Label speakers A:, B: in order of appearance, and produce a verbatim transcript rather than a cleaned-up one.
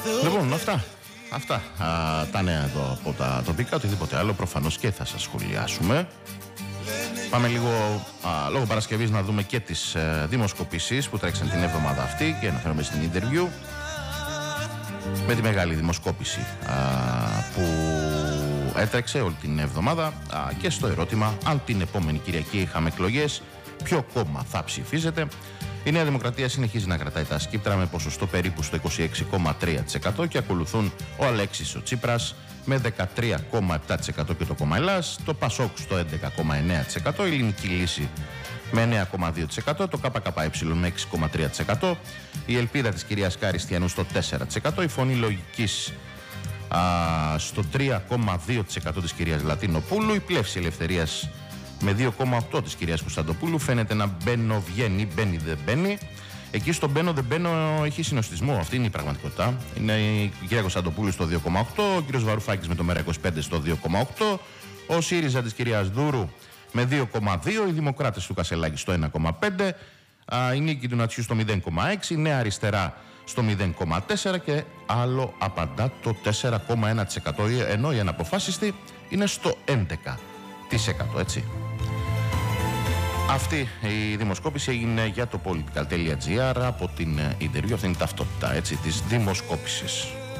A: Λοιπόν, αυτά. Αυτά α, τα νέα εδώ από τα τοπικά. Οτιδήποτε άλλο προφανώς και θα σας σχολιάσουμε. Πάμε λίγο α, λόγω Παρασκευής να δούμε και τις ε, δημοσκοπήσεις που τρέξαν την εβδομάδα αυτή και αναφέρομαι στην interview με τη μεγάλη δημοσκόπηση α, που έτρεξε όλη την εβδομάδα α, και στο ερώτημα αν την επόμενη Κυριακή είχαμε εκλογές, ποιο κόμμα θα ψηφίζετε. Η Νέα Δημοκρατία συνεχίζει να κρατάει τα σκύπτρα με ποσοστό περίπου στο είκοσι έξι κόμμα τρία τοις εκατό και ακολουθούν ο Αλέξης ο Τσίπρας με δεκατρία κόμμα επτά τοις εκατό και το κόμμα Ελλάς, το Πασόκ στο έντεκα κόμμα εννέα τοις εκατό, η Ελληνική Λύση με εννέα κόμμα δύο τοις εκατό, το ΚΚΕ με έξι κόμμα τρία τοις εκατό, η Ελπίδα της κυρίας Καριστιανού στο τέσσερα τοις εκατό, η Φωνή Λογικής α, στο τρία κόμμα δύο τοις εκατό της κυρίας Λατινοπούλου, η Πλεύση Ελευθερίας με δύο κόμμα οκτώ της κυρίας Κωνσταντοπούλου. Φαίνεται να μπαίνω, βγαίνει, μπαίνει, δεν μπαίνει. Εκεί στο μπαίνω, δεν μπαίνω έχει συνοστισμό. Αυτή είναι η πραγματικότητα. Είναι η κυρία Κωνσταντοπούλου στο δύο κόμμα οκτώ, ο κύριος Βαρουφάκης με το Μέρα είκοσι πέντε στο δύο κόμμα οκτώ, ο ΣΥΡΙΖΑ της κυρίας Δούρου με δύο κόμμα δύο, οι Δημοκράτες του Κασελάκη στο ένα κόμμα πέντε, η Νίκη του Νατσιού στο μηδέν κόμμα έξι, η Νέα Αριστερά στο μηδέν κόμμα τέσσερα και άλλο απαντά το τέσσερα κόμμα ένα τοις εκατό, ενώ η αναποφάσιστη είναι στο έντεκα τοις εκατό, έτσι. Αυτή η δημοσκόπηση έγινε για το political τελεία gr από την interview. Αυτή είναι η ταυτότητα, έτσι, της δημοσκόπησης.